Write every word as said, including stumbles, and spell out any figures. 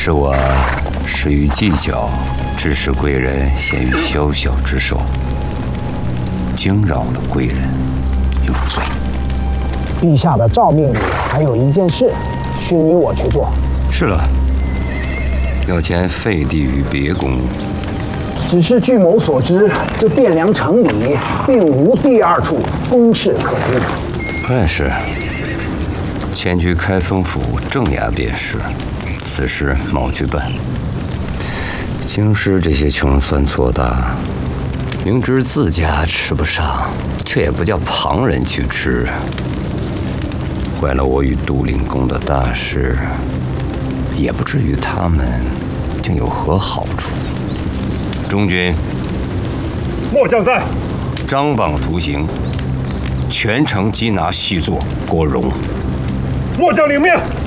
是我失于计较，致使贵人陷于宵小之手，惊扰了贵人，有罪。 陛下的诏命里还有一件事，需你我去做。 是了，要迁废帝于别宫。 只是据某所知，这汴梁城里并无第二处宫室可居。 便是，迁居开封府正衙便是。此事mau去办。京师这些穷酸错大，明知自家吃不上，却也不叫旁人去吃，坏了我与杜令公的大事，也不至于他们竟有何好处。中军， 末将在。 张榜图形，全城缉拿细作郭荣。 末将领命。